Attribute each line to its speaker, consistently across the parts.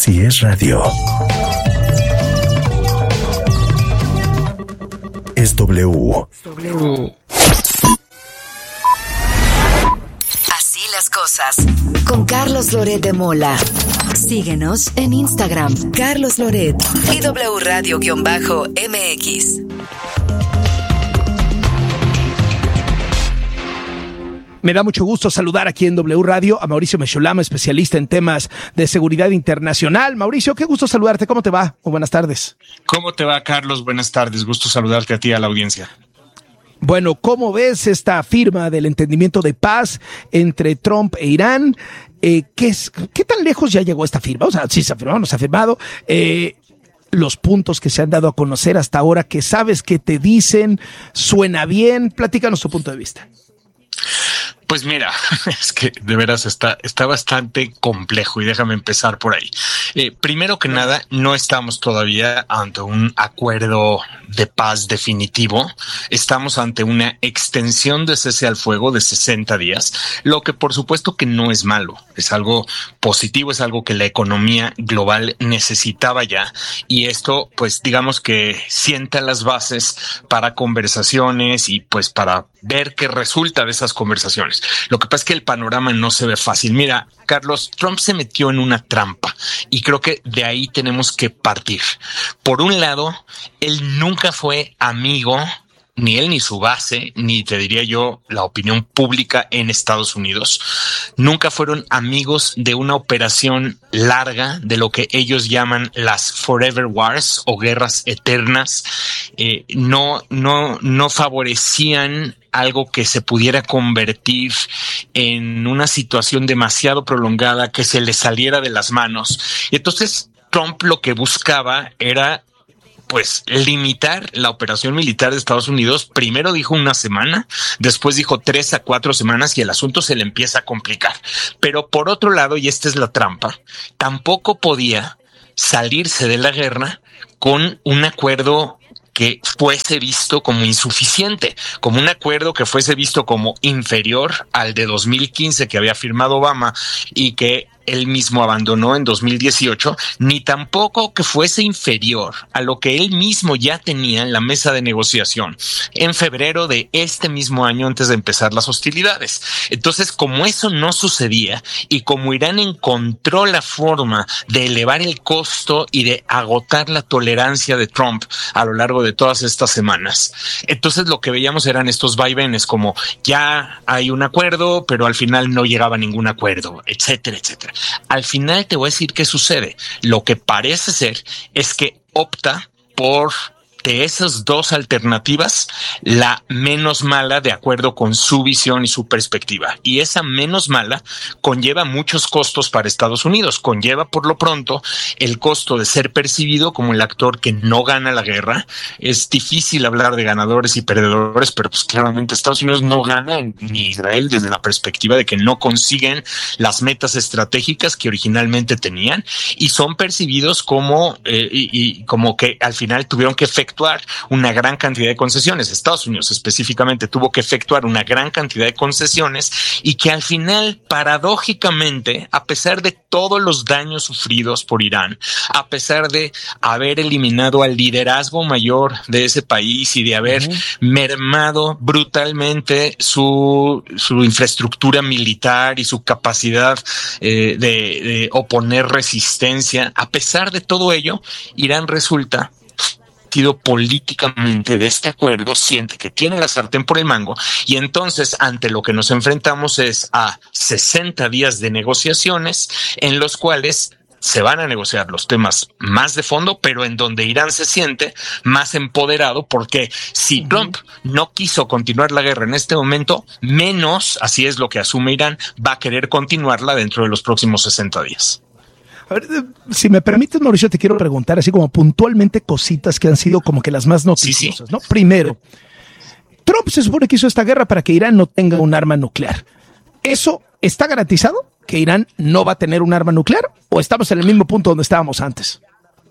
Speaker 1: Así es radio. Es W.
Speaker 2: Así las cosas. Con Carlos Loret de Mola. Síguenos en Instagram, Carlos Loret y W Radio-MX.
Speaker 3: Me da mucho gusto saludar aquí en W Radio a Mauricio Mecholama, especialista en temas de seguridad internacional. Mauricio, qué gusto saludarte. ¿Cómo te va? Muy buenas tardes.
Speaker 4: ¿Cómo te va, Carlos? Buenas tardes. Gusto saludarte a ti y a la audiencia.
Speaker 3: Bueno, ¿cómo ves esta firma del entendimiento de paz entre Trump e Irán? ¿Qué tan lejos ya llegó esta firma? O sea, sí se ha firmado, no se ha firmado. Los puntos que se han dado a conocer hasta ahora, que sabes que te dicen, suena bien. Platícanos tu punto de vista.
Speaker 4: Pues mira, es que de veras está bastante complejo y déjame empezar por ahí. Primero que nada, no estamos todavía ante un acuerdo de paz definitivo. Estamos ante una extensión de cese al fuego de 60 días, lo que por supuesto que no es malo. Es algo positivo, es algo que la economía global necesitaba ya. Y esto, pues digamos que sienta las bases para conversaciones y pues para ver qué resulta de esas conversaciones. Lo que pasa es que el panorama no se ve fácil. Mira, Carlos, Trump se metió en una trampa y creo que de ahí tenemos que partir. Por un lado, él nunca fue amigo, ni él ni su base, ni te diría yo la opinión pública en Estados Unidos, nunca fueron amigos de una operación larga de lo que ellos llaman las Forever Wars o guerras eternas. No favorecían algo que se pudiera convertir en una situación demasiado prolongada que se le saliera de las manos. Y entonces Trump lo que buscaba era pues limitar la operación militar de Estados Unidos. Primero dijo una semana, después dijo 3 a 4 semanas y el asunto se le empieza a complicar. Pero por otro lado, y esta es la trampa, tampoco podía salirse de la guerra con un acuerdo que fuese visto como insuficiente, como un acuerdo que fuese visto como inferior al de 2015 que había firmado Obama y que él mismo abandonó en 2018, ni tampoco que fuese inferior a lo que él mismo ya tenía en la mesa de negociación en febrero de este mismo año antes de empezar las hostilidades. Entonces, como eso no sucedía y como Irán encontró la forma de elevar el costo y de agotar la tolerancia de Trump a lo largo de todas estas semanas, entonces lo que veíamos eran estos vaivenes como ya hay un acuerdo, pero al final no llegaba a ningún acuerdo, etcétera, etcétera. Al final te voy a decir qué sucede. Lo que parece ser es que opta por de esas dos alternativas, la menos mala de acuerdo con su visión y su perspectiva. Y esa menos mala conlleva muchos costos para Estados Unidos. Conlleva, por lo pronto, el costo de ser percibido como el actor que no gana la guerra. Es difícil hablar de ganadores y perdedores, pero pues claramente Estados Unidos no gana, ni Israel, desde la perspectiva de que no consiguen las metas estratégicas que originalmente tenían y son percibidos como, como que al final tuvieron que efectuar una gran cantidad de concesiones. Estados Unidos específicamente tuvo que efectuar una gran cantidad de concesiones y que al final, paradójicamente, a pesar de todos los daños sufridos por Irán, a pesar de haber eliminado al liderazgo mayor de ese país y de haber mermado brutalmente su infraestructura militar y su capacidad de oponer resistencia, a pesar de todo ello, Irán resulta políticamente de este acuerdo, siente que tiene la sartén por el mango y entonces ante lo que nos enfrentamos es a 60 días de negociaciones en los cuales se van a negociar los temas más de fondo, pero en donde Irán se siente más empoderado, porque si Trump no quiso continuar la guerra en este momento, menos, así es lo que asume Irán, va a querer continuarla dentro de los próximos 60 días.
Speaker 3: A ver, si me permites, Mauricio, te quiero preguntar así como puntualmente cositas que han sido como que las más noticiosas, sí. ¿No? Primero, Trump se supone que hizo esta guerra para que Irán no tenga un arma nuclear. ¿Eso está garantizado? ¿Que Irán no va a tener un arma nuclear? ¿O estamos en el mismo punto donde estábamos antes?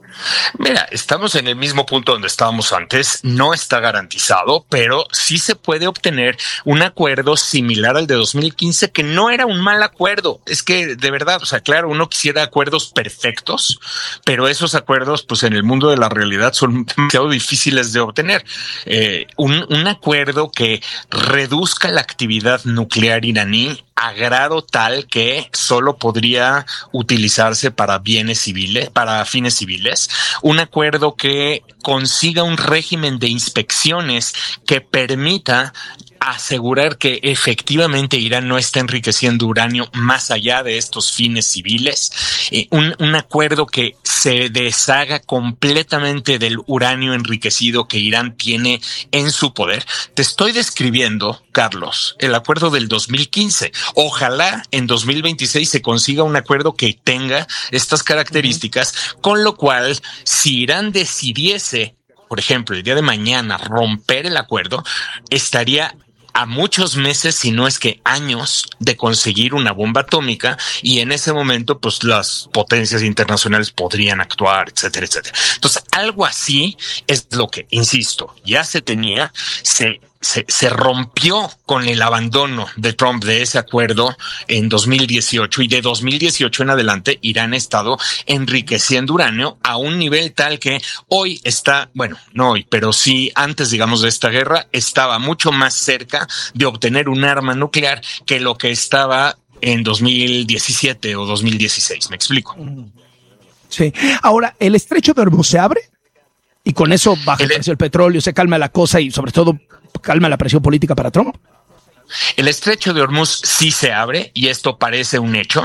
Speaker 4: Mira, estamos en el mismo punto donde estábamos antes. No está garantizado, pero sí se puede obtener un acuerdo similar al de 2015, que no era un mal acuerdo. Es que de verdad, o sea, claro, uno quisiera acuerdos perfectos, pero esos acuerdos, pues en el mundo de la realidad son demasiado difíciles de obtener. Un acuerdo que reduzca la actividad nuclear iraní a grado tal que solo podría utilizarse para bienes civiles, para fines civiles. Un acuerdo que consiga un régimen de inspecciones que permita asegurar que efectivamente Irán no está enriqueciendo uranio más allá de estos fines civiles, un acuerdo que se deshaga completamente del uranio enriquecido que Irán tiene en su poder. Te estoy describiendo, Carlos, el acuerdo del 2015. Ojalá en 2026 se consiga un acuerdo que tenga estas características, con lo cual, si Irán decidiese, por ejemplo, el día de mañana romper el acuerdo, estaría a muchos meses, si no es que años, de conseguir una bomba atómica, y en ese momento pues las potencias internacionales podrían actuar, etcétera, etcétera. Entonces, algo así es lo que, insisto, ya se tenía, se rompió con el abandono de Trump de ese acuerdo en 2018, y de 2018 en adelante Irán ha estado enriqueciendo uranio a un nivel tal que hoy está, bueno, no hoy, pero sí antes, digamos, de esta guerra, estaba mucho más cerca de obtener un arma nuclear que lo que estaba en 2017 o 2016. ¿Me explico?
Speaker 3: Sí. Ahora, ¿el estrecho de Hormuz se abre? Y con eso baja el precio del petróleo, se calma la cosa y sobre todo calma la presión política para Trump.
Speaker 4: El estrecho de Hormuz sí se abre y esto parece un hecho.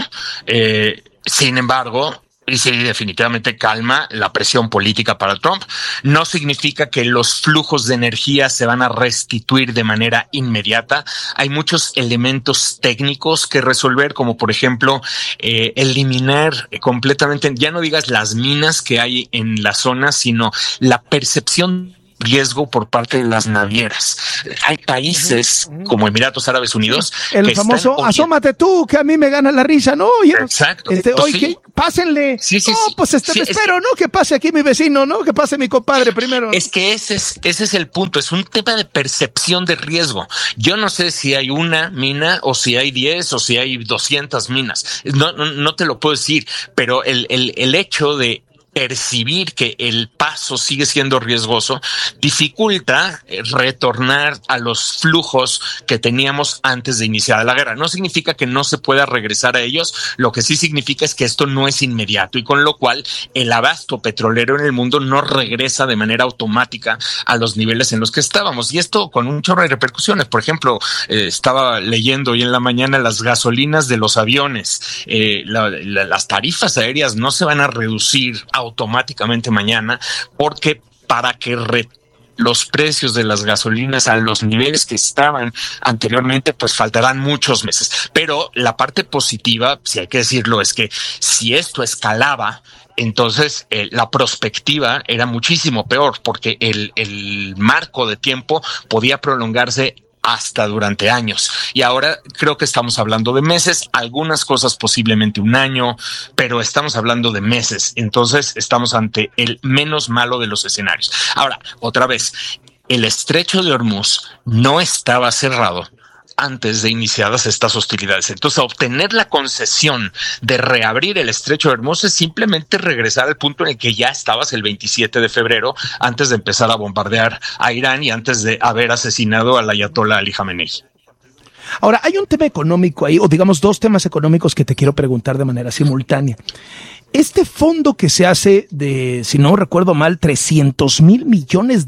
Speaker 4: Sin embargo, y sí, definitivamente calma la presión política para Trump. No significa que los flujos de energía se van a restituir de manera inmediata. Hay muchos elementos técnicos que resolver, como por ejemplo, eliminar completamente, ya no digas las minas que hay en la zona, sino la percepción riesgo por parte de las navieras. Hay países como Emiratos Árabes Unidos.
Speaker 3: El famoso asómate tú, que a mí me gana la risa, ¿no?
Speaker 4: Exacto.
Speaker 3: Oye, sí. Pásenle.
Speaker 4: Sí,
Speaker 3: no, pues me espero, ¿no? Que pase aquí mi vecino, ¿no? Que pase mi compadre primero.
Speaker 4: Es que ese es el punto. Es un tema de percepción de riesgo. Yo no sé si hay una mina o si hay 10 o si hay 200 minas. No te lo puedo decir, pero el hecho de percibir que el paso sigue siendo riesgoso dificulta retornar a los flujos que teníamos antes de iniciar la guerra. No significa que no se pueda regresar a ellos, lo que sí significa es que esto no es inmediato, y con lo cual el abasto petrolero en el mundo no regresa de manera automática a los niveles en los que estábamos, y esto con un chorro de repercusiones. Por ejemplo, estaba leyendo hoy en la mañana las gasolinas de los aviones, las tarifas aéreas no se van a reducir automáticamente mañana, porque para que los precios de las gasolinas a los niveles que estaban anteriormente, pues faltarán muchos meses. Pero la parte positiva, si hay que decirlo, es que si esto escalaba, entonces la perspectiva era muchísimo peor, porque el marco de tiempo podía prolongarse hasta durante años. Y ahora creo que estamos hablando de meses, algunas cosas posiblemente un año, pero estamos hablando de meses. Entonces estamos ante el menos malo de los escenarios. Ahora, otra vez, el estrecho de Hormuz no estaba cerrado antes de iniciadas estas hostilidades. Entonces, obtener la concesión de reabrir el estrecho de Hormuz es simplemente regresar al punto en el que ya estabas el 27 de febrero, antes de empezar a bombardear a Irán y antes de haber asesinado al ayatollah Ali Jamenei.
Speaker 3: Ahora, hay un tema económico ahí, o digamos dos temas económicos que te quiero preguntar de manera simultánea. Este fondo que se hace de, si no recuerdo mal, $300,000 millones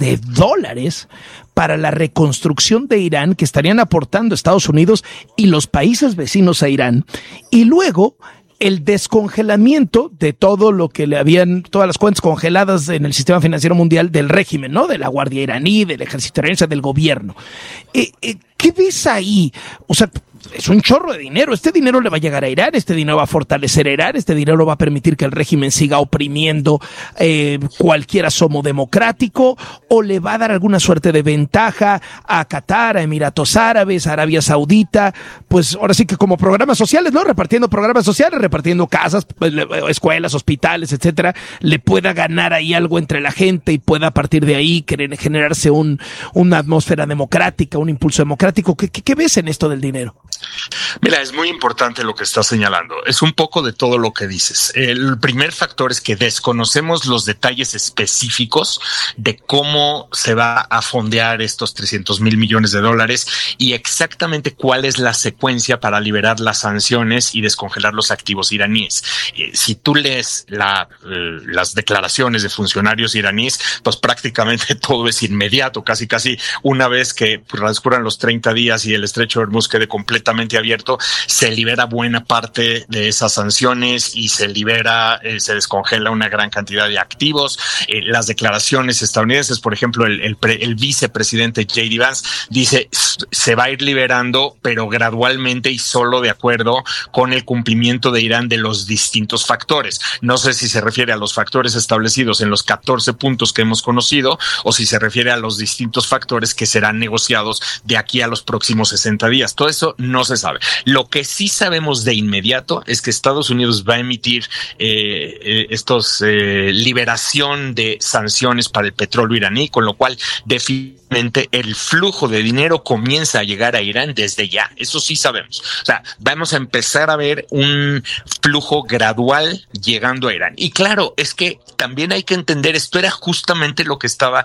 Speaker 3: para la reconstrucción de Irán, que estarían aportando Estados Unidos y los países vecinos a Irán, y luego el descongelamiento de todo lo que le habían, todas las cuentas congeladas en el sistema financiero mundial del régimen, ¿no? De la Guardia iraní, del ejército iraní, del gobierno. ¿Qué ves ahí? O sea, es un chorro de dinero. Este dinero le va a llegar a Irán, este dinero va a fortalecer a Irán, este dinero va a permitir que el régimen siga oprimiendo cualquier asomo democrático, o le va a dar alguna suerte de ventaja a Qatar, a Emiratos Árabes, a Arabia Saudita, pues ahora sí que como programas sociales, ¿no? Repartiendo programas sociales, repartiendo casas, escuelas, hospitales, etcétera, le pueda ganar ahí algo entre la gente y pueda a partir de ahí querer generarse una atmósfera democrática, un impulso democrático. ¿Qué ves en esto del dinero?
Speaker 4: Mira, es muy importante lo que estás señalando. Es un poco de todo lo que dices. El primer factor es que desconocemos los detalles específicos de cómo se va a fondear estos 300,000 millones de dólares y exactamente cuál es la secuencia para liberar las sanciones y descongelar los activos iraníes. Si tú lees las declaraciones de funcionarios iraníes, pues prácticamente todo es inmediato, casi una vez que transcurran los 30 días y el estrecho de Hormuz quede completamente abierto, se libera buena parte de esas sanciones y se descongela una gran cantidad de activos. Las declaraciones estadounidenses, por ejemplo, el vicepresidente J.D. Vance dice se va a ir liberando, pero gradualmente y solo de acuerdo con el cumplimiento de Irán de los distintos factores. No sé si se refiere a los factores establecidos en los 14 puntos que hemos conocido o si se refiere a los distintos factores que serán negociados de aquí a los próximos 60 días. Todo eso no se sabe. Lo que sí sabemos de inmediato es que Estados Unidos va a emitir liberación de sanciones para el petróleo iraní, con lo cual definitivamente el flujo de dinero comienza a llegar a Irán desde ya. Eso sí sabemos. O sea, vamos a empezar a ver un flujo gradual llegando a Irán. Y claro, es que también hay que entender, esto era justamente lo que estaba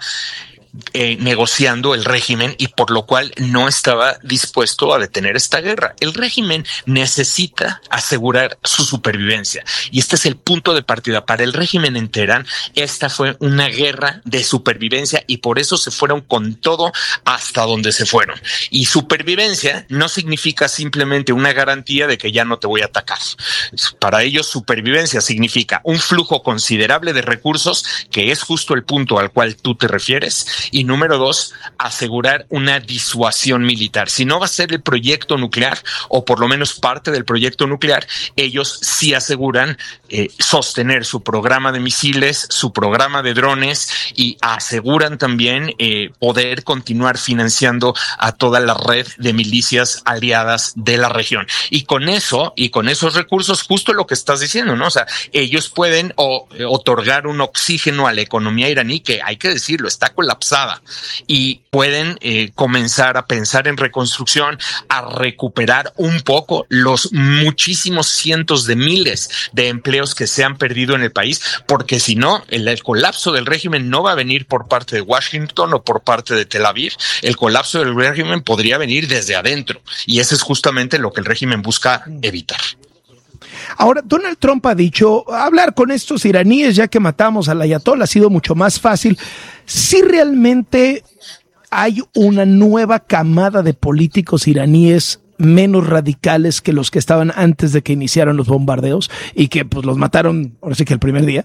Speaker 4: negociando el régimen y por lo cual no estaba dispuesto a detener esta guerra. El régimen necesita asegurar su supervivencia y este es el punto de partida. Para el régimen en Teherán, esta fue una guerra de supervivencia y por eso se fueron con todo hasta donde se fueron. Y supervivencia no significa simplemente una garantía de que ya no te voy a atacar. Para ellos, supervivencia significa un flujo considerable de recursos, que es justo el punto al cual tú te refieres. Y número 2, asegurar una disuasión militar. Si no va a ser el proyecto nuclear, o por lo menos parte del proyecto nuclear, ellos sí aseguran sostener su programa de misiles, su programa de drones y aseguran también poder continuar financiando a toda la red de milicias aliadas de la región. Y con eso, y con esos recursos, justo lo que estás diciendo, ¿no? O sea, ellos pueden otorgar un oxígeno a la economía iraní que, hay que decirlo, está colapsada y pueden comenzar a pensar en reconstrucción, a recuperar un poco los muchísimos cientos de miles de empleos que se han perdido en el país, porque si no, el colapso del régimen no va a venir por parte de Washington o por parte de Tel Aviv. El colapso del régimen podría venir desde adentro y eso es justamente lo que el régimen busca evitar.
Speaker 3: Ahora, Donald Trump ha dicho, hablar con estos iraníes ya que matamos al ayatolá ha sido mucho más fácil. Si realmente hay una nueva camada de políticos iraníes menos radicales que los que estaban antes de que iniciaran los bombardeos y que pues los mataron, ahora sí que el primer día.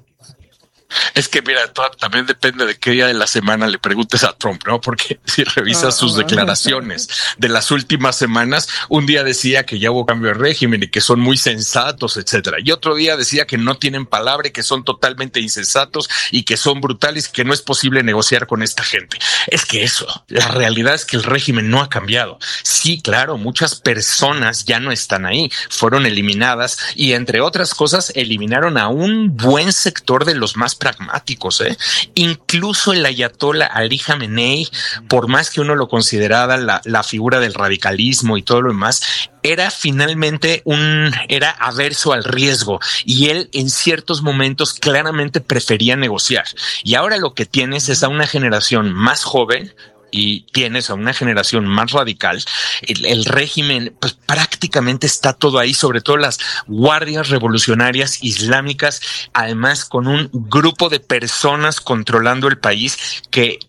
Speaker 4: Es que mira, también depende de qué día de la semana le preguntes a Trump, ¿no? Porque si revisas sus declaraciones de las últimas semanas, un día decía que ya hubo cambio de régimen y que son muy sensatos, etcétera. Y otro día decía que no tienen palabra y que son totalmente insensatos y que son brutales y que no es posible negociar con esta gente. Es que la realidad es que el régimen no ha cambiado. Sí, claro, muchas personas ya no están ahí, fueron eliminadas y entre otras cosas eliminaron a un buen sector de los más pragmáticos, incluso el ayatolá Ali Khamenei, por más que uno lo considerara la figura del radicalismo y todo lo demás, era finalmente era averso al riesgo y él en ciertos momentos claramente prefería negociar. Y ahora lo que tienes es a una generación más joven y tienes a una generación más radical. El régimen pues prácticamente está todo ahí, sobre todo las guardias revolucionarias islámicas, además con un grupo de personas controlando el país que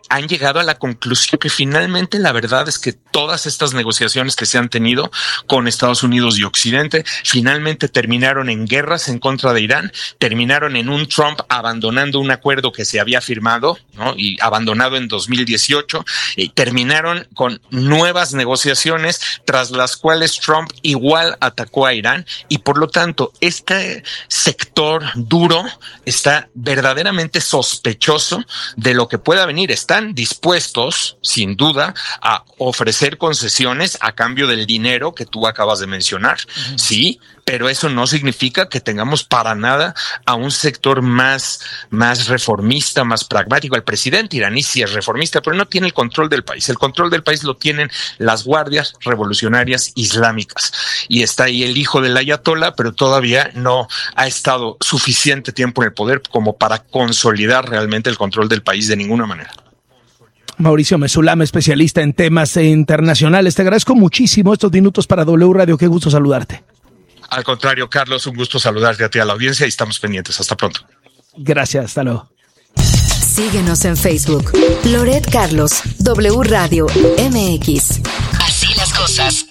Speaker 4: han llegado a la conclusión que finalmente la verdad es que todas estas negociaciones que se han tenido con Estados Unidos y Occidente finalmente terminaron en guerras en contra de Irán, terminaron en un Trump abandonando un acuerdo que se había firmado, ¿no? Y abandonado en 2018, y terminaron con nuevas negociaciones tras las cuales Trump igual atacó a Irán, y por lo tanto este sector duro está verdaderamente sospechoso de lo que pueda venir. Están dispuestos, sin duda, a ofrecer concesiones a cambio del dinero que tú acabas de mencionar. Sí, pero eso no significa que tengamos para nada a un sector más reformista, más pragmático. El presidente iraní sí es reformista, pero no tiene el control del país. El control del país lo tienen las guardias revolucionarias islámicas. Y está ahí el hijo del ayatolá, pero todavía no ha estado suficiente tiempo en el poder como para consolidar realmente el control del país de ninguna manera.
Speaker 3: Mauricio Mesulama, especialista en temas internacionales. Te agradezco muchísimo estos minutos para W Radio. Qué gusto saludarte.
Speaker 4: Al contrario, Carlos, un gusto saludarte a ti, a la audiencia, y estamos pendientes. Hasta pronto.
Speaker 3: Gracias, hasta luego.
Speaker 2: Síguenos en Facebook. Loret Carlos, W Radio MX. Así las cosas.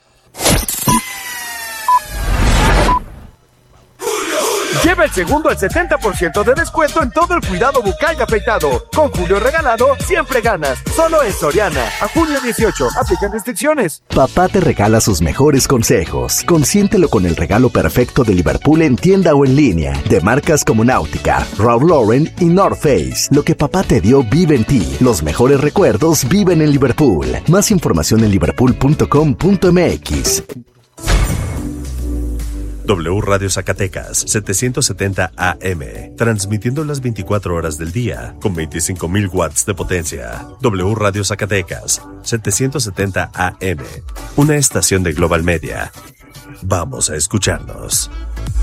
Speaker 5: Lleva el segundo al 70% de descuento en todo el cuidado bucal y afeitado. Con Julio regalado, siempre ganas. Solo en Soriana. A junio 18. Aplican restricciones.
Speaker 1: Papá te regala sus mejores consejos. Consiéntelo con el regalo perfecto de Liverpool en tienda o en línea. De marcas como Náutica, Ralph Lauren y North Face. Lo que papá te dio vive en ti. Los mejores recuerdos viven en Liverpool. Más información en liverpool.com.mx.
Speaker 6: W Radio Zacatecas, 770 AM, transmitiendo las 24 horas del día, con 25,000 watts de potencia. W Radio Zacatecas, 770 AM, una estación de Global Media. Vamos a escucharnos.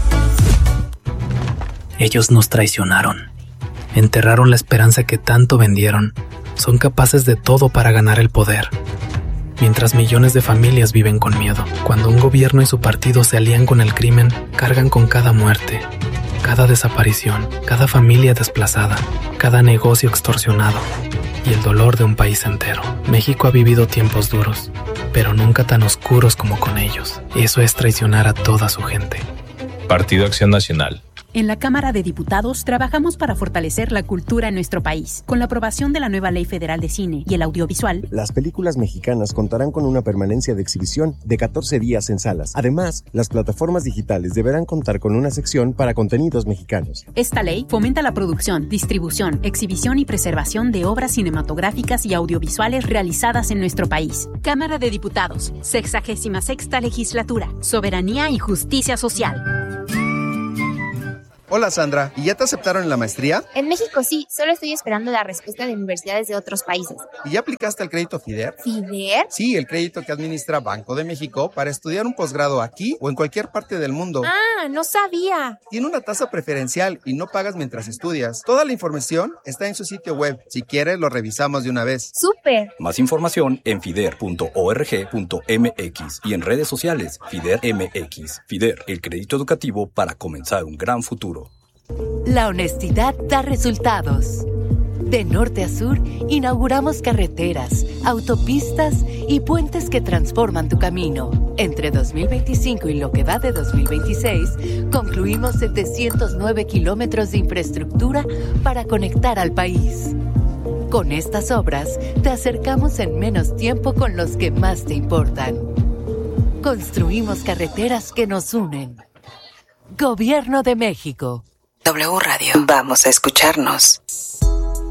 Speaker 7: Ellos nos traicionaron, enterraron la esperanza que tanto vendieron, son capaces de todo para ganar el poder. Mientras millones de familias viven con miedo, cuando un gobierno y su partido se alían con el crimen, cargan con cada muerte, cada desaparición, cada familia desplazada, cada negocio extorsionado y el dolor de un país entero. México ha vivido tiempos duros, pero nunca tan oscuros como con ellos. Eso es traicionar a toda su gente.
Speaker 8: Partido Acción Nacional.
Speaker 9: En la Cámara de Diputados trabajamos para fortalecer la cultura en nuestro país. Con la aprobación de la nueva Ley Federal de Cine y el Audiovisual,
Speaker 10: las películas mexicanas contarán con una permanencia de exhibición de 14 días en salas. Además, las plataformas digitales deberán contar con una sección para contenidos mexicanos.
Speaker 9: Esta ley fomenta la producción, distribución, exhibición y preservación de obras cinematográficas y audiovisuales realizadas en nuestro país. Cámara de Diputados, 66ª Legislatura, Soberanía y Justicia Social.
Speaker 11: Hola Sandra, ¿y ya te aceptaron en la maestría?
Speaker 12: En México sí, solo estoy esperando la respuesta de universidades de otros países.
Speaker 11: ¿Y ya aplicaste al crédito FIDER?
Speaker 12: ¿FIDER?
Speaker 11: Sí, el crédito que administra Banco de México para estudiar un posgrado aquí o en cualquier parte del mundo.
Speaker 12: ¡Ah, no sabía!
Speaker 11: Tiene una tasa preferencial y no pagas mientras estudias. Toda la información está en su sitio web. Si quieres, lo revisamos de una vez.
Speaker 12: ¡Súper!
Speaker 13: Más información en fider.org.mx y en redes sociales FIDER MX. FIDER, el crédito educativo para comenzar un gran futuro.
Speaker 2: La honestidad da resultados. De norte a sur, inauguramos carreteras, autopistas y puentes que transforman tu camino. Entre 2025 y lo que va de 2026, concluimos 709 kilómetros de infraestructura para conectar al país. Con estas obras, te acercamos en menos tiempo con los que más te importan. Construimos carreteras que nos unen. Gobierno de México.
Speaker 14: W Radio. Vamos a escucharnos.